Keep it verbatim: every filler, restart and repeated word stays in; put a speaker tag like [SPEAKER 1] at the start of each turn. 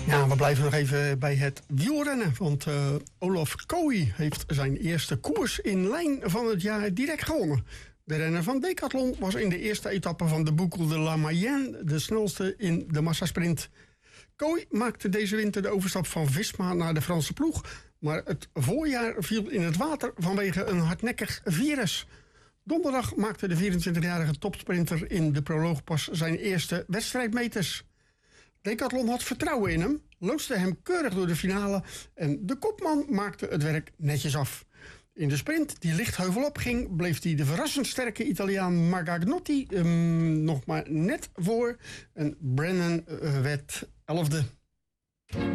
[SPEAKER 1] Ja, we blijven nog even bij het wielrennen. Want uh, Olaf Kooi heeft zijn eerste koers in lijn van het jaar direct gewonnen. De renner van Decathlon was in de eerste etappe van de Boucle de la Mayenne de snelste in de massasprint. Kooi maakte deze winter de overstap van Visma naar de Franse ploeg. Maar het voorjaar viel in het water vanwege een hardnekkig virus. Donderdag maakte de vierentwintigjarige topsprinter in de proloogpas zijn eerste wedstrijdmeters. Decathlon had vertrouwen in hem, loodste hem keurig door de finale en de kopman maakte het werk netjes af. In de sprint, die licht heuvelop ging, bleef hij de verrassend sterke Italiaan Magagnotti um, nog maar net voor en Brennan uh, werd elfde.